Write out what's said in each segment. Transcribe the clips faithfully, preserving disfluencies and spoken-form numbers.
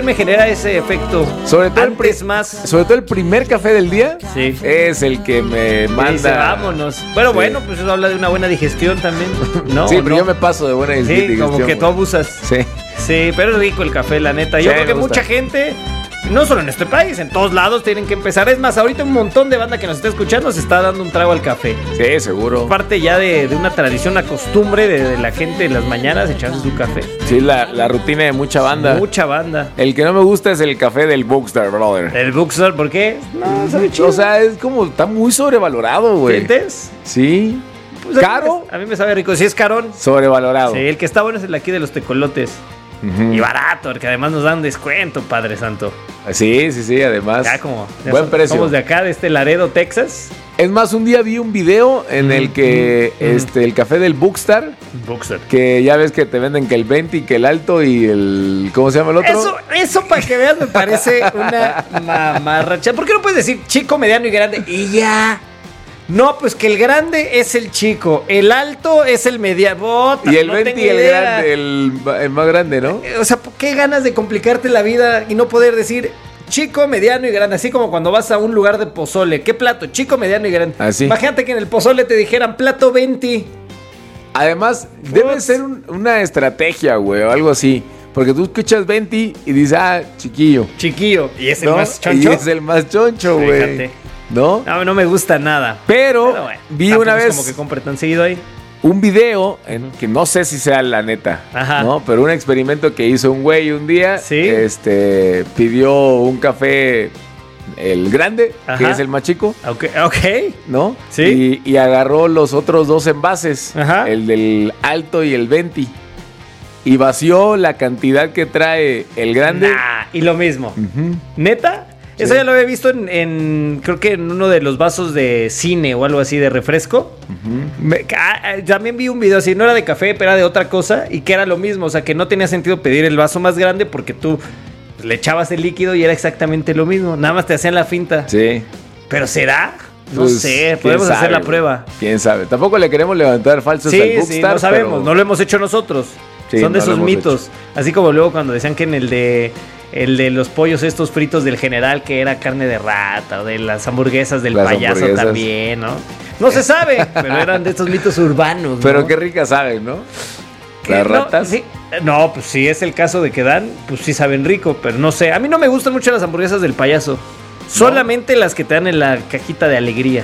me genera ese efecto. Sobre todo, Antes el, más. sobre todo el primer café del día. Sí. Es el que me manda. Dice, vámonos. Bueno, Sí. bueno, pues eso habla de una buena digestión también. ¿No? Sí, ¿O pero no? yo me paso de buena Sí, digestión. como que tú güey. abusas. Sí. Sí, pero es rico el café, la neta. Yo Sí, creo que me gusta. mucha gente, no solo en este país, en todos lados tienen que empezar. Es más, ahorita un montón de banda que nos está escuchando se está dando un trago al café. Sí, seguro. Parte ya de, de una tradición, una costumbre de, de la gente en las mañanas echarse su café. Sí, la, la rutina de mucha banda. Mucha banda. El que no me gusta es el café del Bookstore, brother. El Bookstore, ¿por qué? No, sabe chido. O sea, es como, está muy sobrevalorado, güey. ¿Sientes? Sí. Pues a mí ¿Caro? me- A mí me sabe rico. Si es carón. Sobrevalorado. Sí, el que está bueno es el de aquí de los tecolotes. Ujú. Y barato, el que además nos dan descuento, Padre Santo. Sí, sí, sí, además. Ya como. ya Buen som- precio. Somos de acá, de este Laredo, Texas. Es más, un día vi un video en el que mm, mm. este, el café del Bookstore, Bookstore. que ya ves que te venden que el veinte y que el alto y el... ¿Cómo se llama el otro? Eso, eso para que veas me parece una mamarracha. ¿Por qué no puedes decir chico, mediano y grande? Y ya. No, pues que el grande es el chico, el alto es el mediano. Bota, Y el no veinte tengo y el idea. grande, el, el más grande, ¿no? O sea, ¿qué ganas de complicarte la vida y no poder decir chico, mediano y grande? Así como cuando vas a un lugar de pozole. ¿Qué plato? Chico, mediano y grande. Así. Imagínate que en el pozole te dijeran plato veinte. Además, debe ser un- una estrategia, güey, o algo así. Porque tú escuchas veinte y dices, ah, chiquillo. Chiquillo. ¿Y es el ¿no? más choncho? Y es el más choncho, güey. Fíjate. ¿No? No, no me gusta nada. Pero, Pero bueno, vi tampoco una es vez como que compre tan seguido ahí. un video, en que no sé si sea la neta, Ajá. ¿no? Pero un experimento que hizo un güey un día, Sí. este, pidió un café, el grande, que Ajá. es el más chico, Ok, ok. ¿no? Sí. Y, y agarró los otros dos envases, Ajá. el del alto y el veinte, y vació la cantidad que trae el grande. Nah, y lo mismo. Ujú. ¿Neta? Sí. Eso ya lo había visto en, en, creo que en uno de los vasos de cine o algo así de refresco. Me- ah, ah, también vi un video así, no era de café, pero era de otra cosa y que era lo mismo, o sea, que no tenía sentido pedir el vaso más grande porque tú pues, le echabas el líquido y era exactamente lo mismo, nada más te hacían la finta. Sí. ¿Pero será? No Pues, sé, quién podemos hacer sabe, la güey. prueba. Quién sabe. Tampoco le queremos levantar falsos al Sí, sí, Bookstar, no sabemos, pero- no lo hemos hecho nosotros. Sí, Son de no lo esos hemos mitos. Así como luego cuando decían que en el de el de los pollos estos fritos del general que era carne de rata, o de las hamburguesas del Las payaso hamburguesas. también, ¿no? No se sabe, pero eran de estos mitos urbanos. Pero ¿no? qué ricas saben, ¿no? ¿Qué? Las No, ratas. sí. No, pues si es el caso de que dan, pues sí saben rico, pero no sé. A mí no me gustan mucho las hamburguesas del payaso. Solamente las que te dan en la cajita de alegría.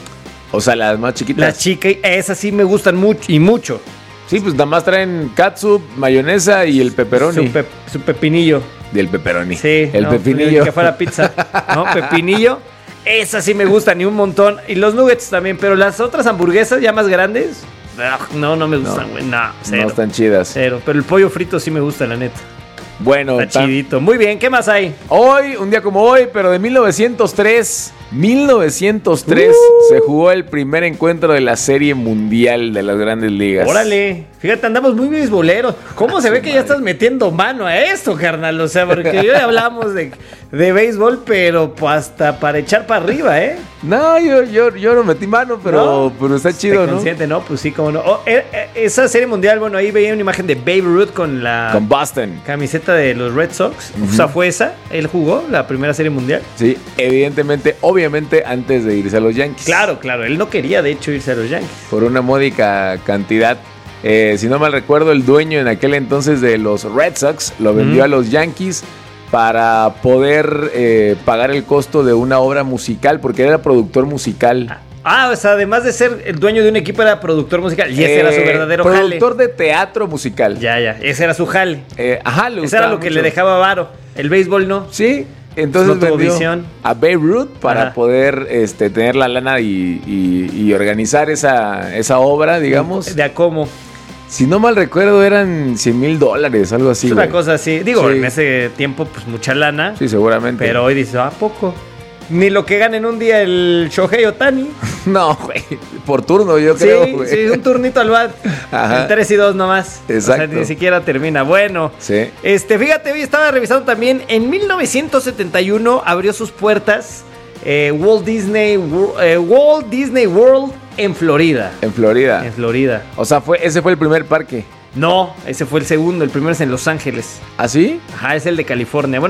O sea, las más chiquitas. Las chicas, esas sí me gustan mucho y mucho. Sí, pues nada más traen catsup, mayonesa y el pepperoni. Su, pe- su pepinillo. Y el pepperoni. Sí, El no, pepinillo. que fuera pizza, ¿no? Pepinillo. Esas sí me gustan y un montón. Y los nuggets también, pero las otras hamburguesas ya más grandes, ugh, no, no me gustan, güey. No, cero. No están chidas. Cero. Pero el pollo frito sí me gusta, la neta. Bueno, Está tan- chidito. Muy bien, ¿qué más hay? hoy, un día como hoy, pero de mil novecientos tres, mil novecientos tres Uh. se jugó el primer encuentro de la Serie Mundial de las Grandes Ligas. Órale. Fíjate, andamos muy beisboleros. ¿Cómo se ve que ya estás metiendo mano a esto, carnal? O sea, porque yo ya hablamos de, de béisbol, pero pues hasta para echar para arriba, ¿eh? No, yo, yo, yo no metí mano, pero, ¿No? pero está chido, ¿no? Consciente, ¿no? Pues sí, cómo no. Oh, eh, eh, esa serie mundial, bueno, ahí veía una imagen de Babe Ruth con la Con Boston. camiseta de los Red Sox. O sea, fue esa. Él jugó la primera serie mundial. Sí, evidentemente, obviamente, antes de irse a los Yankees. Claro, claro. Él no quería, de hecho, irse a los Yankees. Por una módica cantidad. Eh, si no mal recuerdo, el dueño en aquel entonces de los Red Sox lo vendió Mm. a los Yankees para poder eh, pagar el costo de una obra musical, porque era productor musical. Ah, o sea, además de ser el dueño de un equipo, era productor musical. Y ese era su Eh, verdadero productor de teatro musical. jale. Ya, ya. Ese era su jale. Eh, ajá, le Ese era gustaba lo que mucho. le dejaba varo. El béisbol no. Sí, entonces No tuvo vendió visión. a Babe Ruth para Ajá. poder este, tener la lana y, y- y organizar esa, esa obra, digamos. De a cómo. Si no mal recuerdo, eran cien mil dólares, algo así. Es una güey. cosa así. Digo, Sí. en ese tiempo, pues mucha lana. Sí, seguramente. Pero hoy dices, ¿a poco? Ni lo que gana en un día el Shohei Ohtani. No, güey. Por turno, yo Sí, creo, güey. sí, un turnito al bat. Ajá. En tres y dos nomás. Exacto. O sea, ni siquiera termina. Bueno. Sí. Este, fíjate, hoy estaba revisando también. En mil novecientos setenta y uno abrió sus puertas eh, Walt Disney, Wor- eh, Walt Disney World en Florida. En Florida. En Florida. O sea, fue, ese fue el primer parque. No, ese fue el segundo. El primero es en Los Ángeles. ¿Ah, sí? Ajá, es el de California. Bueno,